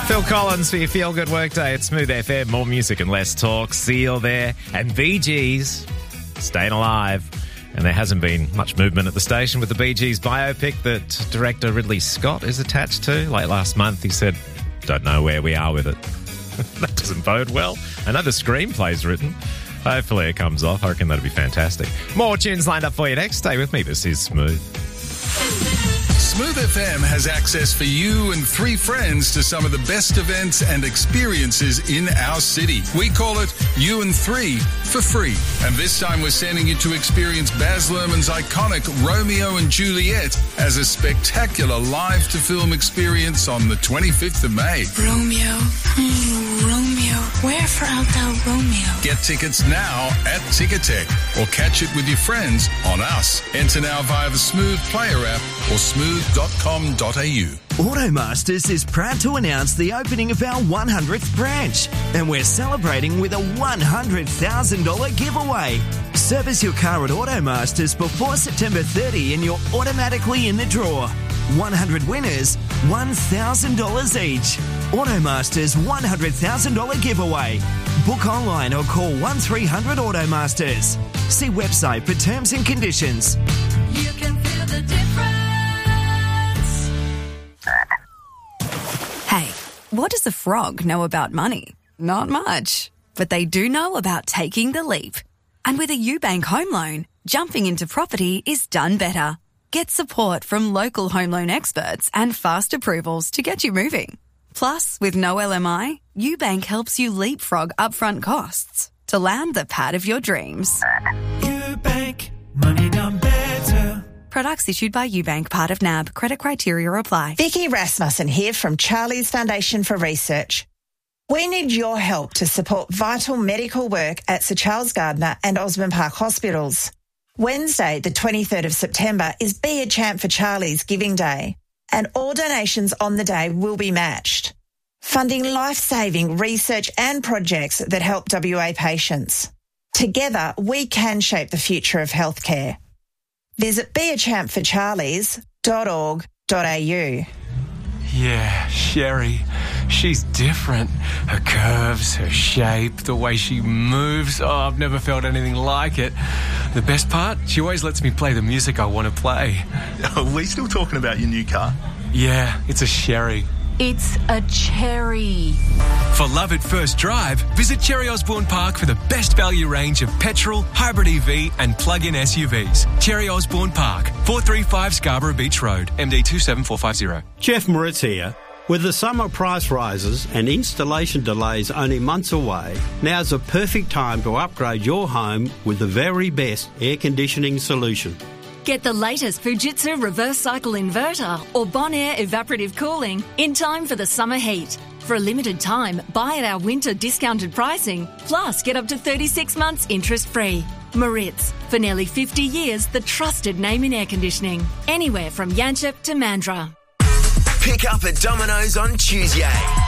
Phil Collins for your Feel Good Workday at Smooth FM. More music and less talk. Seal there. And Bee Gees staying alive. And there hasn't been much movement at the station with the Bee Gees biopic that director Ridley Scott is attached to. Like last month, he said, don't know where we are with it. That doesn't bode well. I know the screenplay's written. Hopefully it comes off. I reckon that'd be fantastic. More tunes lined up for you next. Stay with me. This is Smooth. Smooth FM has access for you and 3 friends to some of the best events and experiences in our city. We call it You and 3 for free. And this time we're sending you to experience Baz Luhrmann's iconic Romeo and Juliet as a spectacular live-to-film experience on the 25th of May. Romeo, Romeo, wherefore art thou Romeo? Get tickets now at Ticketek or catch it with your friends on Us. Enter now via the Smooth Player app or smooth.com.au. Automasters is proud to announce the opening of our 100th branch, and we're celebrating with a $100,000 giveaway. Service your car at Automasters before September 30 and you're automatically in the draw. 100 winners, $1,000 each. Automasters $100,000 giveaway. Book online or call 1300 Automasters. See website for terms and conditions. You can feel the difference. Hey, what does a frog know about money? Not much. But they do know about taking the leap. And with a UBank home loan, jumping into property is done better. Get support from local home loan experts and fast approvals to get you moving. Plus, with no LMI, UBank helps you leapfrog upfront costs to land the pad of your dreams. UBank, money done better. Products issued by UBank, part of NAB. Credit criteria apply. Vicky Rasmussen here from Charlie's Foundation for Research. We need your help to support vital medical work at Sir Charles Gardner and Osborne Park Hospitals. Wednesday, the 23rd of September, is Be a Champ for Charlie's Giving Day, and all donations on the day will be matched, funding life-saving research and projects that help WA patients. Together, we can shape the future of healthcare. Visit beachampforcharlies.org.au. Yeah, Sherry. She's different. Her curves, her shape, the way she moves. Oh, I've never felt anything like it. The best part? She always lets me play the music I want to play. Are we still talking about your new car? Yeah, it's a Sherry. It's a cherry. For love at first drive, visit Cherry Osborne Park for the best value range of petrol, hybrid EV and plug-in SUVs. Cherry Osborne Park, 435 Scarborough Beach Road, MD 27450. Jeff Moritz here. With the summer price rises and installation delays only months away, now's the perfect time to upgrade your home with the very best air conditioning solution. Get the latest Fujitsu reverse cycle inverter or Bonaire evaporative cooling in time for the summer heat. For a limited time, buy at our winter discounted pricing, plus get up to 36 months interest-free. Moritz, for nearly 50 years, the trusted name in air conditioning. Anywhere from Yanchep to Mandurah. Pick up at Domino's on Tuesday.